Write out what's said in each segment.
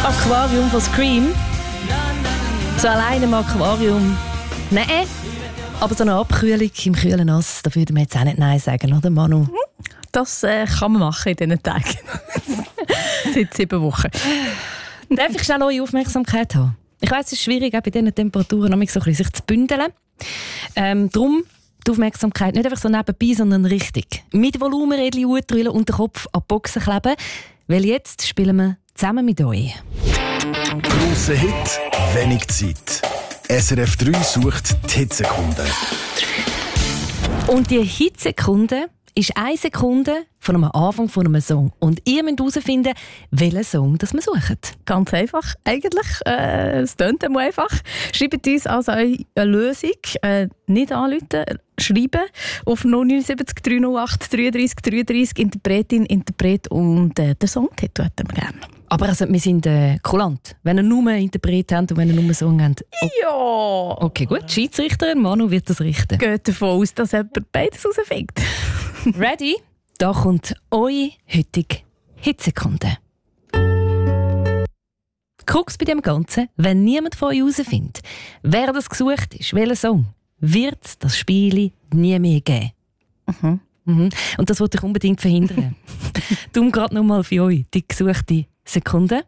Aquarium von Scream. So alleine im Aquarium. Nein, aber so eine Abkühlung im kühlen Nass, da würde man jetzt auch nicht Nein sagen, oder Manu? Das kann man machen in diesen Tagen. Seit 7 Wochen. Darf ich schnell eure Aufmerksamkeit haben? Ich weiss, es ist schwierig, auch bei diesen Temperaturen so ein bisschen sich zu bündeln. Darum die Aufmerksamkeit nicht einfach so nebenbei, sondern richtig. Mit Volumenrädchen drüllen und den Kopf an die Boxen kleben, weil jetzt spielen wir zusammen mit euch. Grosser Hit, wenig Zeit. SRF 3 sucht die Hitsekunde. Und die Hitsekunde ist 1 Sekunde von einem Anfang von einem Song. Und ihr müsst herausfinden, welchen Song das wir suchen. Ganz einfach, eigentlich. Es tönt einmal einfach. Schreibt uns also eine Lösung. Nicht anrufen, schreiben auf 079 308 33 33 Interpretin, Interpret und der Songtitel hätten wir gerne. Aber also, wir sind kulant. Wenn ihr nur einen Interpret habt und wenn ihr nur einen Song habt. Ja! Okay, gut. Die Schiedsrichterin Manu wird das richten. Geht davon aus, dass jemand beides herausfindet. Ready? Da kommt eure heutige Hitsekunde. Krux bei dem Ganzen, wenn niemand von euch herausfindet, wer das gesucht ist, welcher Song, wird es das Spiel nie mehr geben. Und das wollte ich unbedingt verhindern. Darum gerade nochmal für euch die gesuchte Sekunde.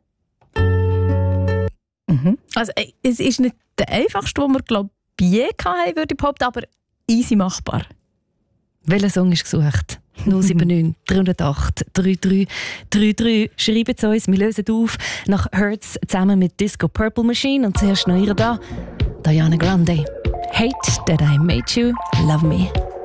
Also, es ist nicht der einfachste, den wir, glaube ich, je hatten, würde ich behaupten, aber easy machbar. Welcher Song ist gesucht? 079 308 3333. Schreibt es uns, wir lösen auf nach Hertz zusammen mit Disco Purple Machine und zuerst noch ihr da, Diana Grande. Hate that I made you love me.